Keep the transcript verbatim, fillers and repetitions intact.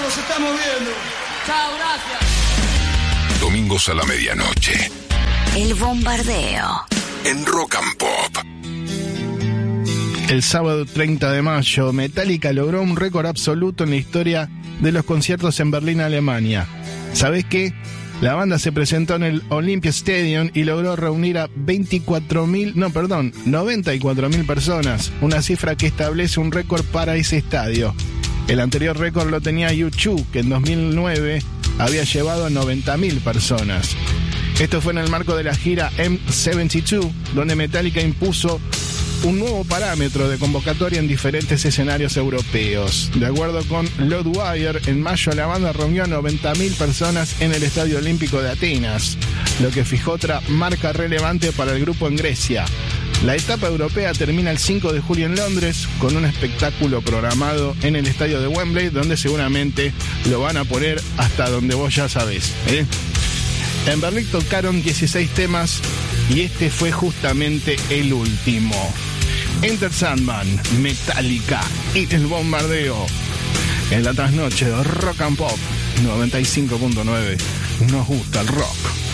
nos estamos viendo. Chao, gracias. Domingos a la medianoche. El Bombardeo. En Rock and Pop. El sábado treinta de mayo, Metallica logró un récord absoluto en la historia de los conciertos en Berlín, Alemania. ¿Sabés qué? La banda se presentó en el Olympia Stadium y logró reunir a veinticuatro mil, no, perdón, noventa y cuatro mil personas, una cifra que establece un récord para ese estadio. El anterior récord lo tenía U dos, que en dos mil nueve había llevado a noventa mil personas. Esto fue en el marco de la gira M setenta y dos, donde Metallica impuso un nuevo parámetro de convocatoria en diferentes escenarios europeos. De acuerdo con Loudwire, en mayo la banda reunió a noventa mil personas en el Estadio Olímpico de Atenas, lo que fijó otra marca relevante para el grupo en Grecia. La etapa europea termina el cinco de julio en Londres, con un espectáculo programado en el estadio de Wembley, donde seguramente lo van a poner hasta donde vos ya sabés, ¿eh? En Berlín tocaron dieciséis temas y este fue justamente el último. Enter Sandman, Metallica y El Bombardeo. En la trasnoche de Rock and Pop noventa y cinco punto nueve. Nos gusta el rock.